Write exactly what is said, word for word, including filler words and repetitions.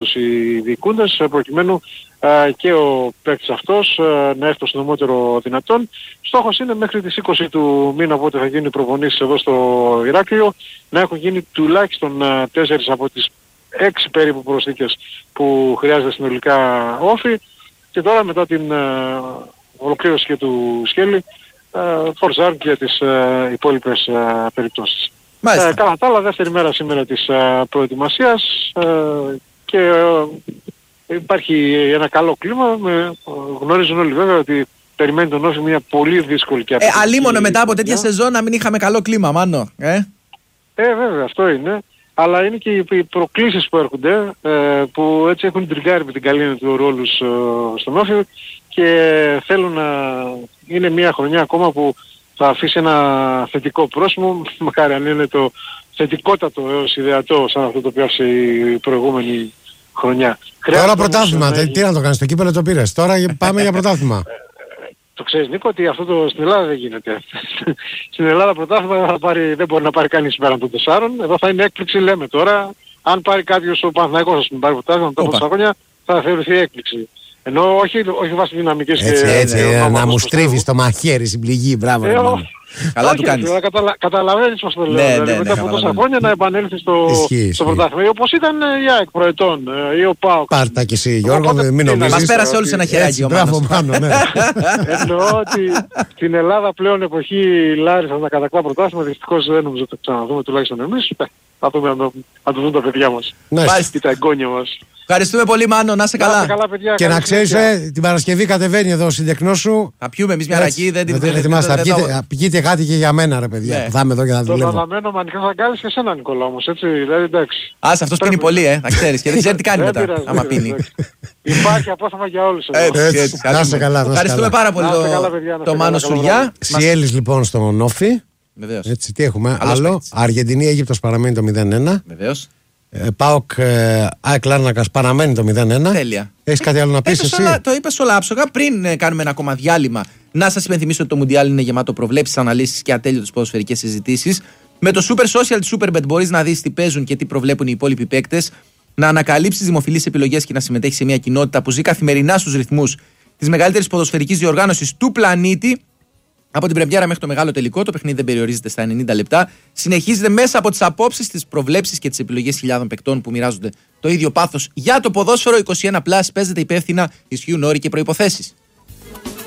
τους οι διοικούντες προκειμένου ε, και ο παίκτης αυτός ε, να έρθει το συντομότερο δυνατόν. Στόχος είναι μέχρι τις είκοσι του μήνα, οπότε θα γίνουν οι προπονήσεις εδώ στο Ηράκλειο, να έχουν γίνει τουλάχιστον ε, τέσσερις από τις έξι περίπου προσθήκες που χρειάζεται συνολικά όφη, και τώρα μετά την ε, ολοκλήρωση και του Σκέλη φορζάρουν και τις ε, υπόλοιπες ε, περιπτώσεις. Ε, κατά τα άλλα, δεύτερη μέρα σήμερα της ε, προετοιμασίας ε, και ε, υπάρχει ένα καλό κλίμα. Με, γνωρίζουν όλοι βέβαια ότι περιμένει τον Όφη μια πολύ δύσκολη και απαιτητική. Ε, αλίμονο μετά από τέτοια σεζόν να μην είχαμε καλό κλίμα, Μάνο. Ε, ε βέβαια, αυτό είναι. Αλλά είναι και οι προκλήσεις που έρχονται, ε, που έτσι έχουν τριγκάρει με την καλή του ρόλους ε, στον Όφη και θέλουν να... είναι μια χρονιά ακόμα που θα αφήσει ένα θετικό πρόσημο, μακάρι αν είναι το θετικότατο έως ιδεατό σαν αυτό το οποίο άφησε η προηγούμενη χρονιά. Τώρα πρωτάθλημα, τι, τι να το κάνεις, το κύπελλο το πήρες, τώρα πάμε για πρωτάθλημα. Το ξέρεις Νίκο ότι αυτό το στην Ελλάδα δεν γίνεται. Στην Ελλάδα πρωτάθλημα θα πάρει, δεν μπορεί να πάρει κανείς πέραν των τεσσάρων, εδώ θα είναι έκπληξη λέμε τώρα. Αν πάρει κάποιος ο Παναθηναϊκός ας πούμε πάρει πρωτάθλημα μετά από τόσα χρόνια θα θεωρηθεί έκπληξη. Ενώ όχι, όχι βάσει δυναμικές έτσι, και... Έτσι, έτσι, να μου στρίβεις το μαχαίρι στην πληγή, μπράβο. Ε, καλά του κάνεις. Καταλα, καταλαβαίνεις πως το λέω. Ναι, δηλαδή, ναι, μετά ναι, από τόσα χρόνια να επανέλθει στο, στο πρωτάθλημα. Όπως ήταν η ΑΕΚ προετών ή ο ΠΑΟΚ. Πάρτα και εσύ Γιώργο, μην νομίζεις. Μας πέρασε όλους ένα χεράκι ο Μάνος. Εννοώ ότι στην Ελλάδα πλέον εποχή Λάρισας να κατακτά πρωτάθλημα, δυστυχώς δεν νομίζω ότι το ξαναδούμε τουλάχιστον εμείς. Θα δούμε να το δουν τα παιδιά μας. Ή τα εγγόνια μας. Ευχαριστούμε πολύ Μάνο, να είσαι καλά. καλά παιδιά, και να ξέρεις, ε, την Παρασκευή κατεβαίνει εδώ ο συντεκνός σου. Θα πιούμε εμείς μια ρακή, δεν την ετοιμάστε. Πηγείτε κάτι και για μένα ρε παιδιά. Ναι. Θα είμαι εδώ και θα δουλεύω. Το αναμένω με ανοιχτές αγκάλες και εσένα Νικόλα όμως, έτσι, δηλαδή εντάξει. Ας, αυτός πίνει πολύ, ε, να ξέρεις, και δεν ξέρει τι κάνει μετά, άμα πίνει. Υπάρχει απόθεμα για όλους. Έτσι, να είσαι καλά. Ευχαριστούμε πάρα πολύ το Μάνο Σουριά. Σιέλης λοιπόν στον Όφη. Έτσι, τι έχουμε, άλλο. Αργεντινή, Αίγυπτος παραμένει το μηδέν ένα. Βεβαίως. ΠΑΟΚ ΑΕΚ Λάρνακας παραμένει το μηδέν ένα. Τέλεια. Έχεις κάτι άλλο να πεις εσύ? Όλα, το είπες όλα άψογα. Πριν ε, κάνουμε ένα ακόμα διάλειμμα, να σας υπενθυμίσω ότι το Μουντιάλ είναι γεμάτο προβλέψεις, αναλύσεις και ατέλειωτες ποδοσφαιρικές συζητήσεις. Με το Super Social της Superbet μπορείς να δεις τι παίζουν και τι προβλέπουν οι υπόλοιποι παίκτες, να ανακαλύψεις δημοφιλείς επιλογές και να συμμετέχεις σε μια κοινότητα που ζει καθημερινά στους ρυθμούς της μεγαλύτερης ποδοσφαιρικής διοργάνωσης του πλανήτη. Από την πρεμιέρα μέχρι το μεγάλο τελικό, το παιχνίδι δεν περιορίζεται στα ενενήντα λεπτά. Συνεχίζεται μέσα από τις απόψεις, τις προβλέψεις και τις επιλογές χιλιάδων παικτών που μοιράζονται το ίδιο πάθος για το ποδόσφαιρο. είκοσι ένα συν, παίζεται υπεύθυνα, ισχύουν όροι και προϋποθέσεις.